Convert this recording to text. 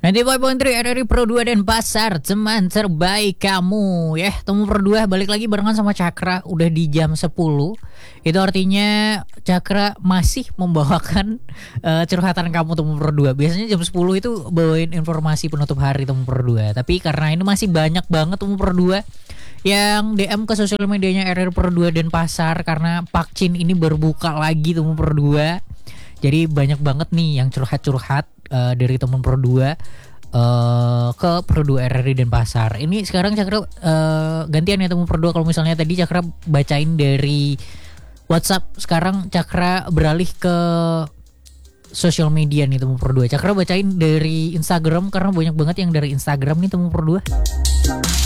95.3 RRI Pro 2 dan Pasar, teman terbaik kamu ya. Temu Pro 2 balik lagi barengan sama Cakra. Udah di jam 10. Itu artinya Cakra masih membawakan curhatan kamu Temu Pro 2. Biasanya jam 10 itu bawain informasi penutup hari Temu Pro 2. Tapi karena ini masih banyak banget Temu Pro 2 yang DM ke sosial medianya RRI Pro 2 dan Pasar, karena Pakcin ini berbuka lagi Temu Pro 2. Jadi banyak banget nih yang curhat-curhat dari teman Pro 2 ke Pro 2 RRI dan Pasar. Ini sekarang Cakra gantian ya teman Pro 2. Kalau misalnya tadi Cakra bacain dari WhatsApp, sekarang Cakra beralih ke sosial media nih teman Pro 2. Cakra bacain dari Instagram karena banyak banget yang dari Instagram nih teman Pro 2.